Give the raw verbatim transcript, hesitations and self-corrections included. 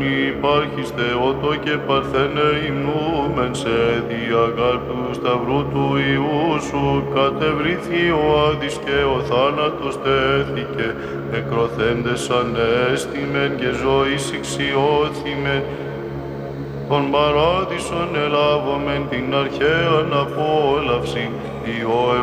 Υπάρχεις Θεότο και Παρθένε υμνούμεν σε διαγάρ του σταυρού του Υιού σου, κατευρήθη ο Άδης και ο θάνατος τέθηκε, νεκροθέντες ανέστημεν και ζωής ηξιώθημεν, τον παράδεισον ελάβομεν την αρχαίαν απόλαυση, Υιό